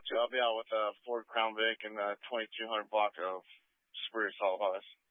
to. I'll be out with a Ford Crown Vic and a 2200 block of Superior Solid Ballast.